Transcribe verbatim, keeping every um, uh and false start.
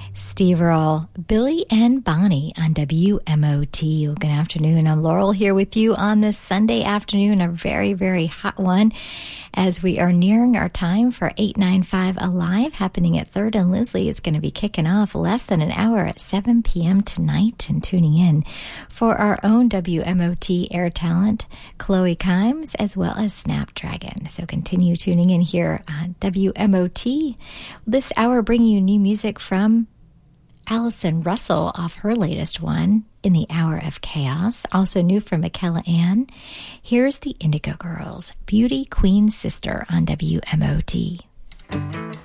Steve Earle, Billy and Bonnie on W M O T. Well, good afternoon. I'm Laurel here with you on this Sunday afternoon, a very, very hot one, as we are nearing our time for eight ninety-five Alive, happening at third and Leslie. It's going to be kicking off less than an hour at seven p.m. tonight, and tuning in for our own W M O T air talent, Chloe Kimes, as well as Snapdragon. So continue tuning in here on W M O T. This hour bringing you new music from Allison Russell off her latest one, In the Hour of Chaos. Also new from Michaela Ann. Here's the Indigo Girls, Beauty Queen Sister on W M O T.